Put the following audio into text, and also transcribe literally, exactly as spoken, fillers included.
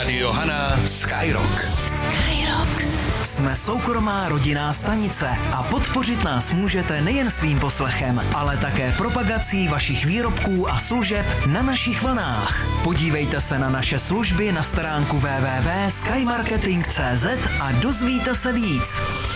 Johana Skyrock. Skyrock. Jsme soukromá rodinná stanice a podpořit nás můžete nejen svým poslechem, ale také propagací vašich výrobků a služeb na našich vlnách. Podívejte se na naše služby na stránku w w w tečka skymarketing tečka c z a dozvíte se víc.